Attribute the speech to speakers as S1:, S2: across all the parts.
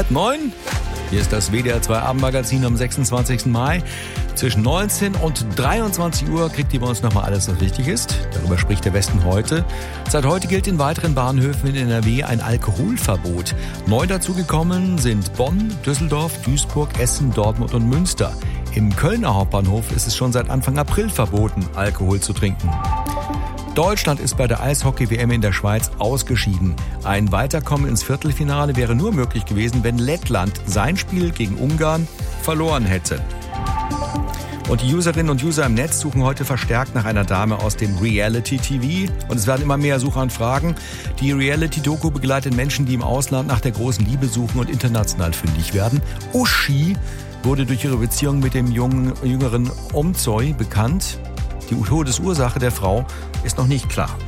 S1: 9. Hier ist das WDR 2 Abendmagazin am 26. Mai. Zwischen 19 und 23 Uhr kriegt ihr bei uns nochmal alles, was wichtig ist. Darüber spricht der Westen heute. Seit heute gilt in weiteren Bahnhöfen in NRW ein Alkoholverbot. Neu dazugekommen sind Bonn, Düsseldorf, Duisburg, Essen, Dortmund und Münster. Im Kölner Hauptbahnhof ist es schon seit Anfang April verboten, Alkohol zu trinken. Deutschland ist bei der Eishockey-WM in der Schweiz ausgeschieden. Ein Weiterkommen ins Viertelfinale wäre nur möglich gewesen, wenn Lettland sein Spiel gegen Ungarn verloren hätte. Und die Userinnen und User im Netz suchen heute verstärkt nach einer Dame aus dem Reality-TV. Und es werden immer mehr Suchanfragen. Die Reality-Doku begleitet Menschen, die im Ausland nach der großen Liebe suchen und international fündig werden. Uschi wurde durch ihre Beziehung mit dem jüngeren Omzoy bekannt. Die Todesursache der Frau ist noch nicht klar.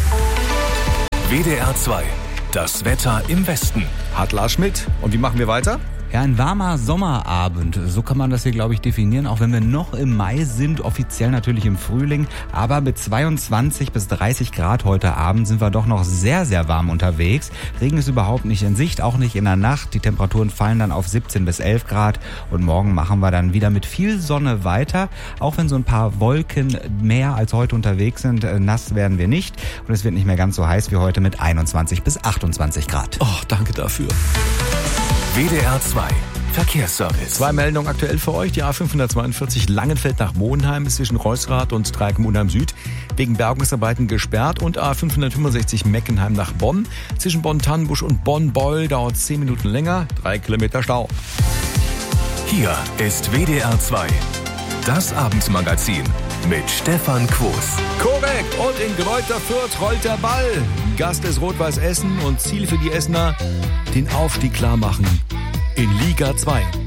S2: WDR 2, das Wetter im Westen.
S1: Hat Lars Schmidt. Und wie machen wir weiter?
S3: Ja, ein warmer Sommerabend, so kann man das hier, glaube ich, definieren, auch wenn wir noch im Mai sind, offiziell natürlich im Frühling, aber mit 22 bis 30 Grad heute Abend sind wir doch noch sehr, sehr warm unterwegs. Regen ist überhaupt nicht in Sicht, auch nicht in der Nacht. Die Temperaturen fallen dann auf 17 bis 11 Grad und morgen machen wir dann wieder mit viel Sonne weiter, auch wenn so ein paar Wolken mehr als heute unterwegs sind. Nass werden wir nicht und es wird nicht mehr ganz so heiß wie heute mit 21 bis 28 Grad.
S1: Oh, danke dafür.
S2: WDR 2, Verkehrsservice.
S1: 2 Meldungen aktuell für euch. Die A542 Langenfeld nach Monheim ist zwischen Reusrath und Dreieck-Monheim Süd wegen Bergungsarbeiten gesperrt. Und A565 Meckenheim nach Bonn. Zwischen Bonn-Tannenbusch und Bonn-Beul dauert 10 Minuten länger. 3 Kilometer Stau.
S2: Hier ist WDR 2, das Abendmagazin mit Stefan Quos.
S1: Korrekt. Und in Greuther Fürth rollt der Ball. Gast ist Rot-Weiß Essen und Ziel für die Essener, den Aufstieg klar machen in Liga 2.